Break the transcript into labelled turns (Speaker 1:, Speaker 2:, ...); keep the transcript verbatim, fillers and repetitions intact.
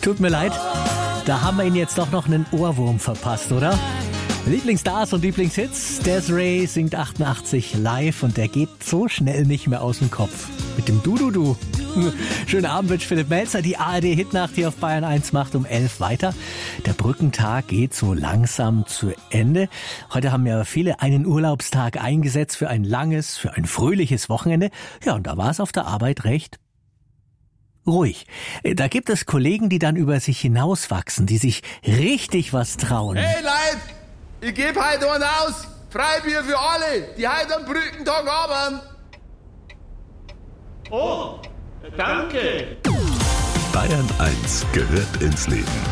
Speaker 1: Tut mir leid, da haben wir Ihnen jetzt doch noch einen Ohrwurm verpasst, oder? Lieblingsstars und Lieblingshits. Des'ree singt achtundachtzig live und der geht so schnell nicht mehr aus dem Kopf. Mit dem Du-Du-Du. Schönen Abend wünscht Philipp Melzer. Die A R D-Hitnacht hier auf Bayern eins macht um elf weiter. Der Brückentag geht so langsam zu Ende. Heute haben ja viele einen Urlaubstag eingesetzt für ein langes, für ein fröhliches Wochenende. Ja, und da war es auf der Arbeit recht ruhig. Da gibt es Kollegen, die dann über sich hinauswachsen, die sich richtig was trauen.
Speaker 2: Hey Leute, ich gebe heute einen aus. Freibier für alle, die heute am Brückentag haben.
Speaker 3: Oh, danke.
Speaker 4: Bayern eins gehört ins Leben.